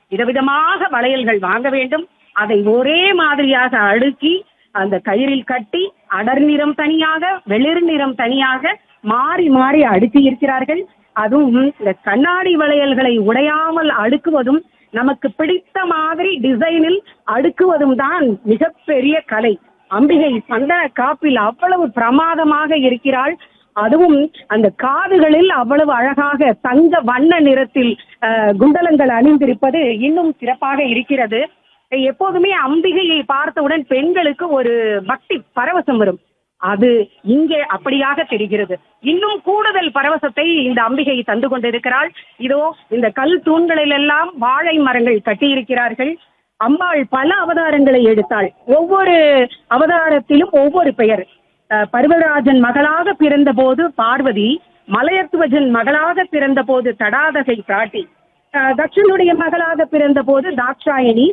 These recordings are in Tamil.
விதவிதமாக வளையல்கள் வாங்க வேண்டும். அதை ஒரே மாதிரியாக அடுக்கி அந்த கயிறில் கட்டி அடர் நிறம் தனியாக, வெளிர் நிறம் தனியாக மாறி மாறி அடுக்கி இருக்கிறார்கள். அதுவும் இந்த கண்ணாடி வளையல்களை உடையாமல் அடுக்குவதும், நமக்கு பிடித்த மாதிரி டிசைனில் அடுக்குவதும் தான் மிகப்பெரிய கலை. அம்பிகை சந்தன காப்பில் அவ்வளவு பிரமாதமாக இருக்கிறாள். அதுவும் அந்த காதுகளில் அவ்வளவு அழகாக தங்க வண்ண நிறத்தில் குண்டலங்கள் அணிந்திருப்பது இன்னும் சிறப்பாக இருக்கிறது. எப்போதுமே அம்பிகையை பார்த்தவுடன் பெண்களுக்கு ஒரு பக்தி பரவசம் வரும். அது இங்கே அப்படியாக தெரிகிறது. இன்னும் கூடுதல் பரவசத்தை இந்த அம்பிகை தந்து கொண்டிருக்கிறாள். இதோ இந்த கல் தூண்களில் எல்லாம் வாழை மரங்கள் கட்டியிருக்கிறார்கள். அம்பாள் பல அவதாரங்களை எடுத்தாள். ஒவ்வொரு அவதாரத்திலும் ஒவ்வொரு பெயர். பர்வராஜன் மகளாக பிறந்த போது பார்வதி, மலையத்துவஜன் மகளாக பிறந்த போது தடாதகை பிராட்டி, தட்சனுடைய மகளாக பிறந்த போது தாட்சாயணி,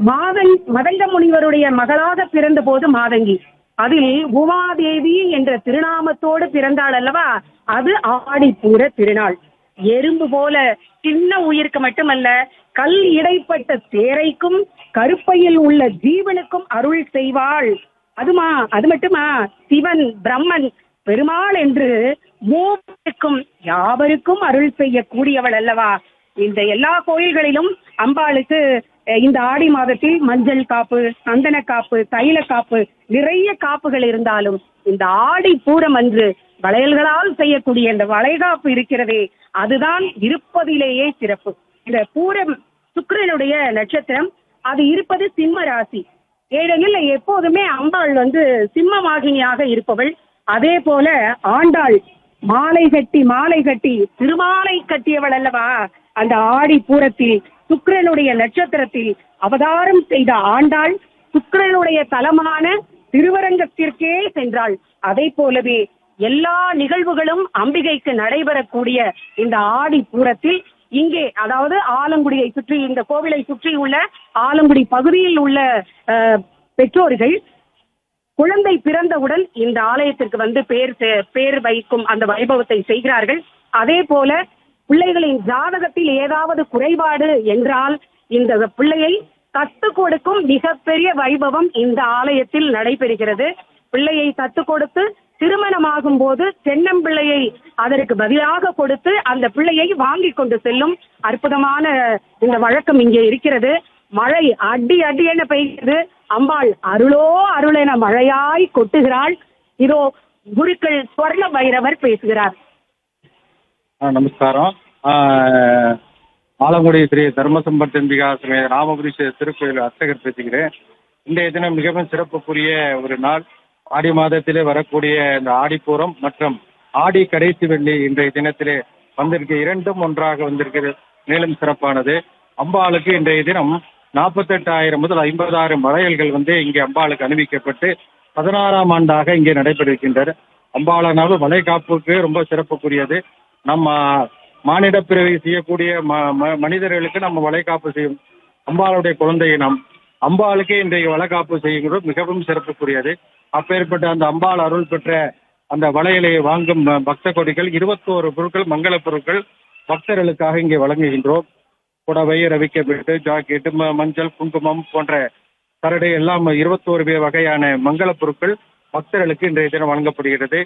மதங்க முனிவருடைய மகளாக பிறந்த போது மாதங்கி. அதில் உமாதேவி என்ற திருநாமத்தோடு பிறந்தாள் அல்லவா, அது ஆடிப்பூர திருநாள். எறும்பு போல சின்ன உயிருக்கு மட்டுமல்ல, கல் இடைப்பட்ட தேரைக்கும் கருப்பையில் உள்ள ஜீவனுக்கும் அருள் செய்வாள். அது மட்டுமா, சிவன், பிரம்மன், பெருமாள் என்று மூவருக்கும் யாவருக்கும் அருள் செய்யக்கூடியவள் அல்லவா. இந்த எல்லா கோயில்களிலும் அம்பாளுக்கு இந்த ஆடி மாதத்தில் மஞ்சள் காப்பு, சந்தன காப்பு, தைல காப்பு, நிறைய காப்புகள் இருந்தாலும் இந்த ஆடி பூரம் அன்று வளையல்களால் செய்யக்கூடிய இந்த வளைகாப்பு இருக்கிறதே, அதுதான் இருப்பதிலேயே சிறப்பு. இந்த பூரம் சுக்கிரனுடைய நட்சத்திரம், அது இருப்பது சிம்ம ராசி. ஏனெனில் எப்போதுமே அம்பாள் சிம்மவாகினியாக இருப்பவள். அதே போல ஆண்டாள் மாலை கட்டி திருமாலை கட்டியவள் அல்லவா. அந்த ஆடி பூரத்தில் சுக்கிரனுடைய நட்சத்திரத்தில் அவதாரம் செய்த ஆண்டாள் சுக்கிரனுடைய தலமான திருவரங்கத்திற்கே சென்றாள். அதை போலவே எல்லா நிகழ்வுகளும் அம்பிகைக்கு நடைபெறக்கூடிய இந்த ஆடி பூரத்தில் இங்கே, அதாவது ஆலங்குடியை சுற்றி, இந்த கோவிலை சுற்றி உள்ள ஆலங்குடி பகுதியில் உள்ள பெற்றோர்கள் குழந்தை பிறந்தவுடன் இந்த ஆலயத்திற்கு பேர் வைக்கும் அந்த வைபவத்தை செய்கிறார்கள். அதே போல பிள்ளைகளின் ஜாதகத்தில் ஏதாவது குறைபாடு என்றால் இந்த பிள்ளையை தத்து கொடுக்கும் மிகப்பெரிய வைபவம் இந்த ஆலயத்தில் நடைபெறுகிறது. பிள்ளையை தத்து கொடுத்து திருமணமாகும் போது தென்னம்பிள்ளையை அதற்கு பதிலாக கொடுத்து அந்த பிள்ளையை வாங்கி கொண்டு செல்லும் அற்புதமான இந்த வழக்கம் இங்கே இருக்கிறது. மழை அடி என பெய்கிறது. அம்பாள் அருளோ அருளென மழையாய் கொட்டுகிறாள். இதோ குருக்கள் ஸ்வர்ண பைரவர் பேசுகிறார். நமஸ்காரம். ஆலங்குடி ஸ்ரீ தர்மசம்பர்த்தம்பிகா சமேத ராமபுரீஸ்வரர் திருக்கோயில் அர்ச்சகர் பேசுகிறேன். இன்றைய தினம் மிகவும் சிறப்புக்குரிய ஒரு நாள். ஆடி மாதத்திலே வரக்கூடிய இந்த ஆடிப்பூரம் மற்றும் ஆடி கடைசி வெள்ளி இன்றைய தினத்திலே வந்திருக்கு. இரண்டும் ஒன்றாக வந்திருக்கிறது. மேலும் சிறப்பானது, அம்பாளுக்கு இன்றைய தினம் 48,000 முதல் 50,000 வளையல்கள் இங்கே அம்பாளுக்கு அணிவிக்கப்பட்டு 16ஆம் ஆண்டாக இங்கே நடைபெறுகின்றது. அம்பாளானது வளைகாப்புக்கு ரொம்ப சிறப்புக்குரியது. நம்ம மானிட பிறவி செய்யக்கூடிய மனிதர்களுக்கு நம்ம வளைகாப்பு செய்யும் அம்பாளுடைய குழந்தையை நாம் அம்பாளுக்கே இன்றைய வளைகாப்பு செய்கிறது மிகவும் சிறப்புக்குரியது. அப்பேற்பட்ட அந்த அம்பாள் அருள் பெற்ற அந்த வளையலை வாங்கும் பக்த கொடிகள் 21 பொருட்கள், மங்கள பொருட்கள் பக்தர்களுக்காக இங்கே வழங்குகின்றோம். புடவை, ரவிக்கப்பட்டு, ஜாக்கெட்டு, மஞ்சள், குங்குமம் போன்ற கரடை எல்லாம் 21 வகையான மங்கள பொருட்கள் பக்தர்களுக்கு இன்றைய தினம் வழங்கப்படுகிறது.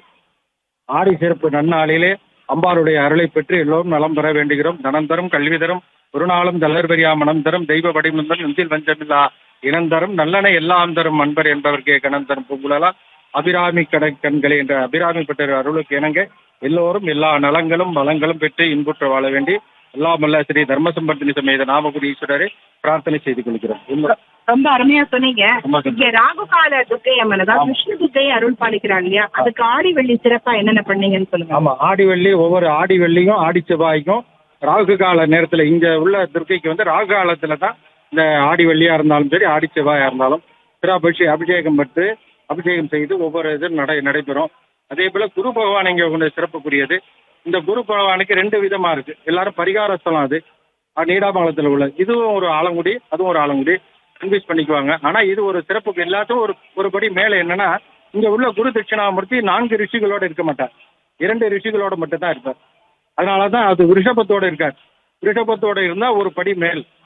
ஆடி சிறப்பு நன்னாளிலே அம்பாளுடைய அருளை பெற்று எல்லோரும் நலம் பெற வேண்டுகிறோம். தனம் தரும், கல்வி தரும், ஒரு நாளும் தளர்வரியா மனம் தரும், தெய்வ வடிவந்தன் நெஞ்சில் வஞ்சமில்லா இனந்தரும், நல்லன எல்லாம் தரும் அன்பர் என்பவர்க்கே கணம் தரும் பூங்குழலா அபிராமி கண்களே என்ற அபிராமி பெற்ற அருளுக்கு இணங்க எல்லோரும் எல்லா நலங்களும் வளங்களும் பெற்று இன்புற்ற வாழ வேண்டி எல்லாமல்ல ஸ்ரீ தர்மசம்பர்த்தினி சமேத நாமகுடி ஈஸ்வரரை பிரார்த்தனை செய்து கொள்கிறோம். ரொம்ப அருமையா சொன்னீங்க. இங்க ராகுகால துர்க்கை அம்மன், அதாவது விஷ்ணு துர்க்கையை அருள் பாலிக்கிறாங்க இல்லையா, அதுக்கு ஆடி வெள்ளி சிறப்பா என்னென்ன பண்ணீங்கன்னு சொல்லுங்க. ஆமா, ஆடி வெள்ளி ஒவ்வொரு ஆடி வெள்ளியும் ஆடி செவ்வாய்க்கும் ராகு கால நேரத்துல இங்க உள்ள துர்க்கைக்கு ராகு காலத்துல தான் இந்த ஆடி வெள்ளியா இருந்தாலும் சரி, ஆடி செவ்வாயா இருந்தாலும் அபிஷேகம் பெற்று அபிஷேகம் செய்து ஒவ்வொரு இது நடைபெறும். அதே போல குரு பகவான் இங்க ஒன்று சிறப்புக்குரியது. இந்த குரு பகவானுக்கு 2 விதமா இருக்கு. எல்லாரும் பரிகார ஸ்தலம் அது நீடாமங்கலத்தில் உள்ள, இதுவும் ஒரு ஆலங்குடி, அதுவும் ஒரு ஆலங்குடி, கன்ஃபியூஸ் பண்ணிக்குவாங்க. ஆனா இது ஒரு சிறப்புக்கு எல்லாத்துக்கும் ஒரு படி மேல என்னன்னா, இங்க உள்ள குரு தட்சிணாமூர்த்தி 4 ரிஷிகளோட இருக்க மாட்டார், 2 ரிஷிகளோட மட்டும் தான் இருப்பார். அதனாலதான் அது ரிஷபத்தோட இருக்கார். ரிஷபத்தோட இருந்தா ஒரு படி மேல்.